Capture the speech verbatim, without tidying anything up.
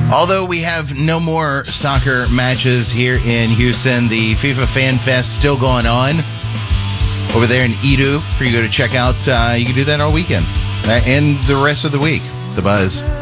Although we have no more soccer matches here in Houston, the FIFA Fan Fest still going on over there in Edu for you to check out. Uh, you can do that all weekend uh, and the rest of the week. The Buzz.